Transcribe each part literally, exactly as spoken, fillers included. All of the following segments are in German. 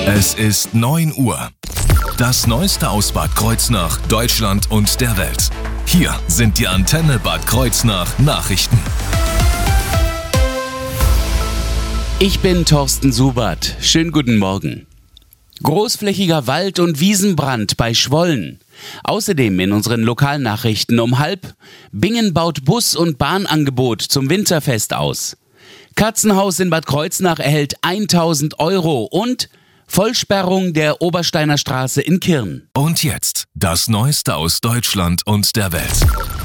Es ist neun Uhr. Das Neueste aus Bad Kreuznach, Deutschland und der Welt. Hier sind die Antenne Bad Kreuznach Nachrichten. Ich bin Thorsten Subert. Schönen guten Morgen. Großflächiger Wald- und Wiesenbrand bei Schwollen. Außerdem in unseren Lokalnachrichten um halb: Bingen baut Bus- und Bahnangebot zum Winterfest aus. Katzenhaus in Bad Kreuznach erhält tausend Euro und Vollsperrung der Obersteiner Straße in Kirn. Und jetzt das Neueste aus Deutschland und der Welt.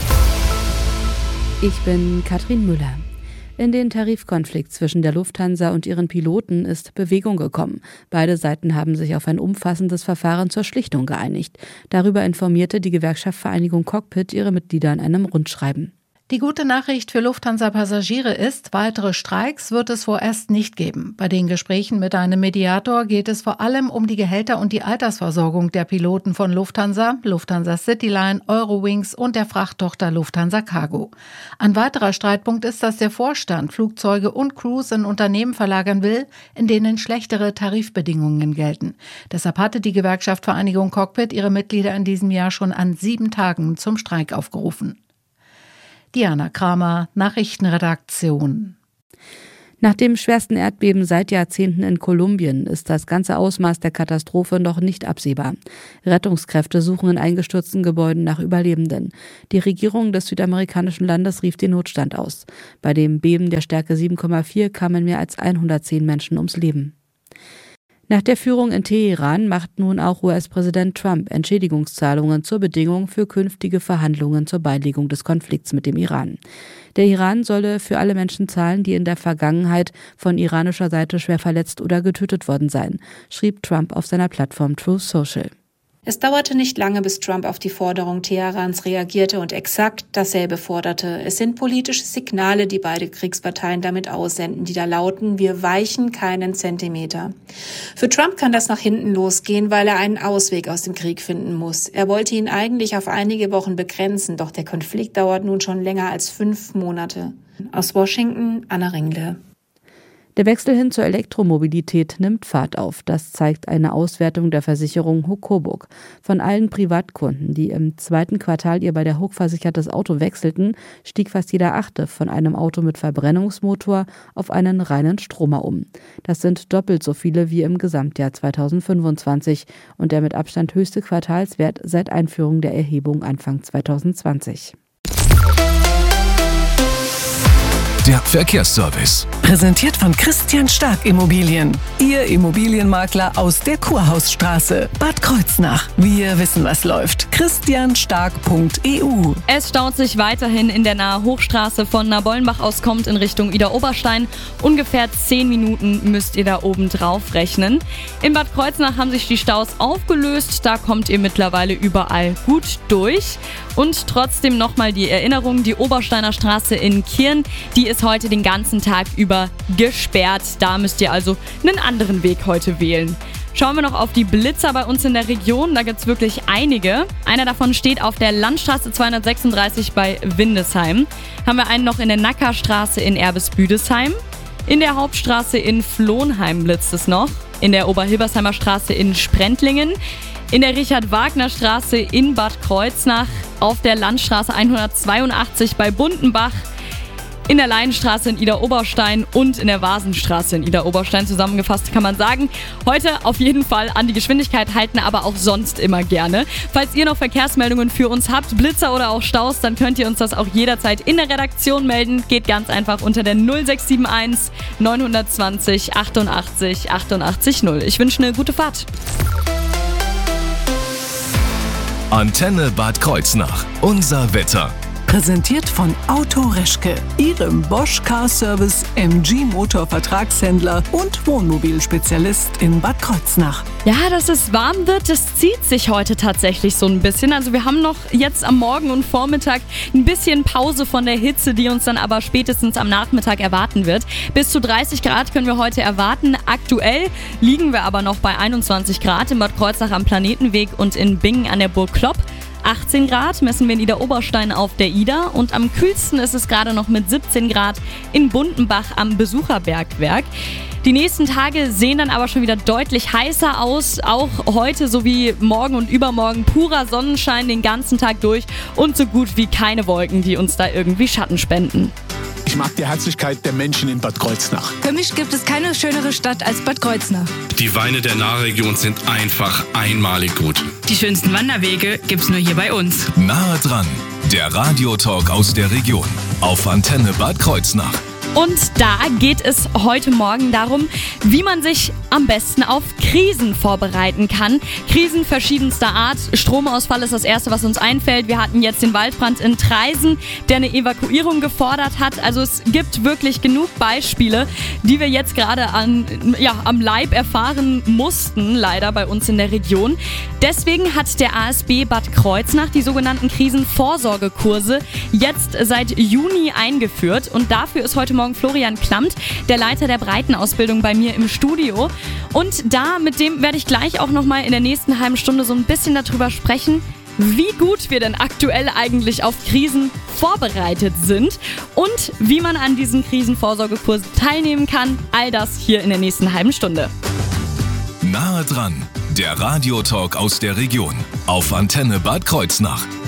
Ich bin Katrin Müller. In den Tarifkonflikt zwischen der Lufthansa und ihren Piloten ist Bewegung gekommen. Beide Seiten haben sich auf ein umfassendes Verfahren zur Schlichtung geeinigt. Darüber informierte die Gewerkschaft Vereinigung Cockpit ihre Mitglieder in einem Rundschreiben. Die gute Nachricht für Lufthansa-Passagiere ist, weitere Streiks wird es vorerst nicht geben. Bei den Gesprächen mit einem Mediator geht es vor allem um die Gehälter und die Altersversorgung der Piloten von Lufthansa, Lufthansa Cityline, Eurowings und der Frachttochter Lufthansa Cargo. Ein weiterer Streitpunkt ist, dass der Vorstand Flugzeuge und Crews in Unternehmen verlagern will, in denen schlechtere Tarifbedingungen gelten. Deshalb hatte die Gewerkschaft Vereinigung Cockpit ihre Mitglieder in diesem Jahr schon an sieben Tagen zum Streik aufgerufen. Diana Kramer, Nachrichtenredaktion. Nach dem schwersten Erdbeben seit Jahrzehnten in Kolumbien ist das ganze Ausmaß der Katastrophe noch nicht absehbar. Rettungskräfte suchen in eingestürzten Gebäuden nach Überlebenden. Die Regierung des südamerikanischen Landes rief den Notstand aus. Bei dem Beben der Stärke sieben Komma vier kamen mehr als hundertzehn Menschen ums Leben. Nach der Führung in Teheran macht nun auch U S-Präsident Trump Entschädigungszahlungen zur Bedingung für künftige Verhandlungen zur Beilegung des Konflikts mit dem Iran. Der Iran solle für alle Menschen zahlen, die in der Vergangenheit von iranischer Seite schwer verletzt oder getötet worden seien, schrieb Trump auf seiner Plattform Truth Social. Es dauerte nicht lange, bis Trump auf die Forderung Teherans reagierte und exakt dasselbe forderte. Es sind politische Signale, die beide Kriegsparteien damit aussenden, die da lauten: Wir weichen keinen Zentimeter. Für Trump kann das nach hinten losgehen, weil er einen Ausweg aus dem Krieg finden muss. Er wollte ihn eigentlich auf einige Wochen begrenzen, doch der Konflikt dauert nun schon länger als fünf Monate. Aus Washington, Anna Ringle. Der Wechsel hin zur Elektromobilität nimmt Fahrt auf. Das zeigt eine Auswertung der Versicherung Hook-Coburg. Von allen Privatkunden, die im zweiten Quartal ihr bei der Hook versichertes Auto wechselten, stieg fast jeder Achte von einem Auto mit Verbrennungsmotor auf einen reinen Stromer um. Das sind doppelt so viele wie im Gesamtjahr zweitausendfünfundzwanzig und der mit Abstand höchste Quartalswert seit Einführung der Erhebung Anfang zweitausendzwanzig. Der Verkehrsservice. Präsentiert von Christian Stark Immobilien. Ihr Immobilienmakler aus der Kurhausstraße. Bad Kreuznach. Wir wissen, was läuft. christian stark punkt e u. Es staut sich weiterhin in der Nahe Hochstraße. Von Nabollenbach aus kommt in Richtung Idar-Oberstein. Ungefähr zehn Minuten müsst ihr da oben drauf rechnen. In Bad Kreuznach haben sich die Staus aufgelöst. Da kommt ihr mittlerweile überall gut durch. Und trotzdem nochmal die Erinnerung, die Obersteiner Straße in Kirn, die ist heute den ganzen Tag über gesperrt. Da müsst ihr also einen anderen Weg heute wählen. Schauen wir noch auf die Blitzer bei uns in der Region. Da gibt es wirklich einige. Einer davon steht auf der Landstraße zweihundertsechsunddreißig bei Windesheim. Haben wir einen noch in der Nackerstraße in Erbes-Büdesheim. In der Hauptstraße in Flohnheim blitzt es noch. In der Oberhilbersheimer Straße in Sprendlingen. In der Richard-Wagner-Straße in Bad Kreuznach. Auf der Landstraße hundertzweiundachtzig bei Bundenbach. In der Leinstraße in Idar-Oberstein und in der Vasenstraße in Idar-Oberstein. Zusammengefasst kann man sagen, heute auf jeden Fall an die Geschwindigkeit halten, aber auch sonst immer gerne. Falls ihr noch Verkehrsmeldungen für uns habt, Blitzer oder auch Staus, dann könnt ihr uns das auch jederzeit in der Redaktion melden. Geht ganz einfach unter der null sechs sieben eins neun zwei null achtundachtzig achtundachtzig null. Ich wünsche eine gute Fahrt. Antenne Bad Kreuznach. Unser Wetter. Präsentiert von Auto Reschke, Ihrem Bosch Car Service M G Motor Vertragshändler und Wohnmobilspezialist in Bad Kreuznach. Ja, dass es warm wird, das zieht sich heute tatsächlich so ein bisschen. Also wir haben noch jetzt am Morgen und Vormittag ein bisschen Pause von der Hitze, die uns dann aber spätestens am Nachmittag erwarten wird. Bis zu dreißig Grad können wir heute erwarten. Aktuell liegen wir aber noch bei einundzwanzig Grad in Bad Kreuznach am Planetenweg und in Bingen an der Burg Klopp. achtzehn Grad messen wir in Idar-Oberstein auf der Idar und am kühlsten ist es gerade noch mit siebzehn Grad in Bundenbach am Besucherbergwerk. Die nächsten Tage sehen dann aber schon wieder deutlich heißer aus. Auch heute sowie morgen und übermorgen purer Sonnenschein den ganzen Tag durch und so gut wie keine Wolken, die uns da irgendwie Schatten spenden. Ich mag die Herzlichkeit der Menschen in Bad Kreuznach. Für mich gibt es keine schönere Stadt als Bad Kreuznach. Die Weine der Nahregion sind einfach einmalig gut. Die schönsten Wanderwege gibt's nur hier bei uns. Nahe dran, der Radiotalk aus der Region auf Antenne Bad Kreuznach. Und da geht es heute Morgen darum, wie man sich am besten auf Krisen vorbereiten kann. Krisen verschiedenster Art. Stromausfall ist das Erste, was uns einfällt. Wir hatten jetzt den Waldbrand in Traisen, der eine Evakuierung gefordert hat. Also es gibt wirklich genug Beispiele, die wir jetzt gerade an, ja, am Leib erfahren mussten, leider bei uns in der Region. Deswegen hat der A S B Bad Kreuznach die sogenannten Krisenvorsorgekurse jetzt seit Juni eingeführt. Und dafür ist heute Morgen Florian Klammt, der Leiter der Breitenausbildung, bei mir im Studio. Und da, mit dem werde ich gleich auch nochmal in der nächsten halben Stunde so ein bisschen darüber sprechen, wie gut wir denn aktuell eigentlich auf Krisen vorbereitet sind und wie man an diesen Krisenvorsorgekursen teilnehmen kann. All das hier in der nächsten halben Stunde. Nahe dran, der Radiotalk aus der Region auf Antenne Bad Kreuznach.